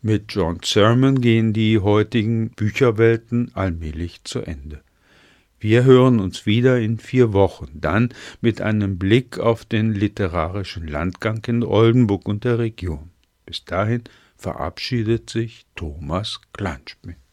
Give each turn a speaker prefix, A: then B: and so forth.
A: Mit John Sermon gehen die heutigen Bücherwelten allmählich zu Ende. Wir hören uns wieder in 4 Wochen, dann mit einem Blick auf den literarischen Landgang in Oldenburg und der Region. Bis dahin verabschiedet sich Thomas Kleinschmidt.